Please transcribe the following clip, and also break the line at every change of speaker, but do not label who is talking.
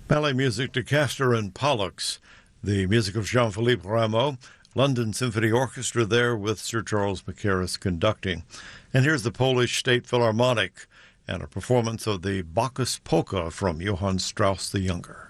Ballet music to Castor and Pollux, the music of Jean-Philippe Rameau, London Symphony Orchestra there with Sir Charles Mackerras conducting. And here's the Polish State Philharmonic and a performance of the Bacchus Polka from Johann Strauss the Younger.